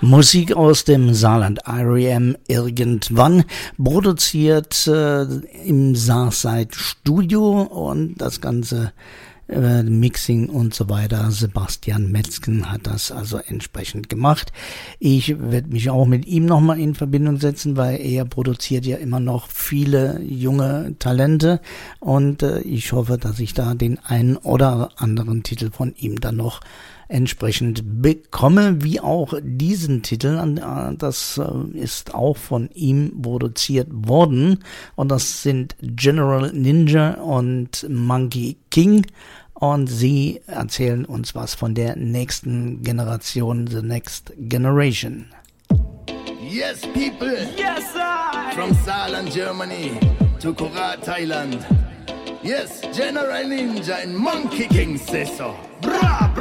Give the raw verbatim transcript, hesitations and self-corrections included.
Musik aus dem Saarland, R E M irgendwann, produziert äh, im Saarsight Studio und das Ganze äh, Mixing und so weiter. Sebastian Metzgen hat das also entsprechend gemacht. Ich werde mich auch mit ihm nochmal in Verbindung setzen, weil er produziert ja immer noch viele junge Talente und äh, ich hoffe, dass ich da den einen oder anderen Titel von ihm dann noch entsprechend bekomme, wie auch diesen Titel. Das ist auch von ihm produziert worden und das sind General Ninja und Monkey King und sie erzählen uns was von der nächsten Generation, the next generation. Yes, people. Yes, I. From Saarland, Germany to Korat, Thailand. Yes, General Ninja and Monkey King say so. Bra, bra.